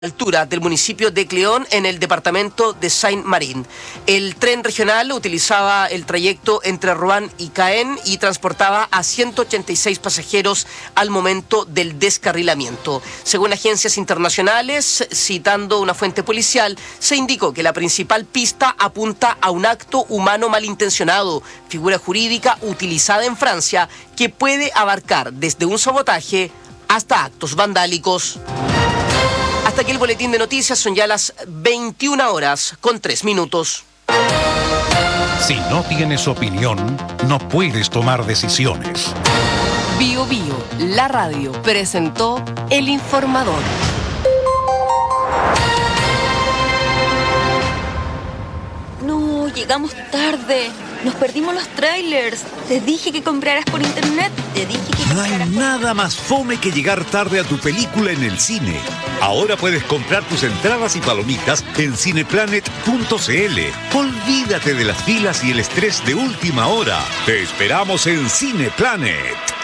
Altura del municipio de Cleón en el departamento de Saint-Marín. El tren regional utilizaba el trayecto entre Rouen y Caen y transportaba a 186 pasajeros al momento del descarrilamiento. Según agencias internacionales, citando una fuente policial, se indicó que la principal pista apunta a un acto humano malintencionado, figura jurídica utilizada en Francia que puede abarcar desde un sabotaje hasta actos vandálicos. Hasta aquí el boletín de noticias, son ya las 21:03. Si no tienes opinión, no puedes tomar decisiones. Bio Bio, la radio, presentó El Informador. No, llegamos tarde. Nos perdimos los trailers. Te dije que compraras por internet. No hay nada más fome que llegar tarde a tu película en el cine. Ahora puedes comprar tus entradas y palomitas en cineplanet.cl. Olvídate de las filas y el estrés de última hora. Te esperamos en Cineplanet.